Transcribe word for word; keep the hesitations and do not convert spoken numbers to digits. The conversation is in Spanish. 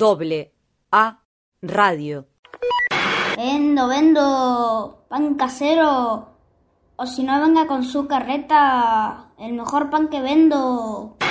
doble A Radio. Vendo, vendo pan casero. O si no, venga con su carreta. El mejor pan que vendo.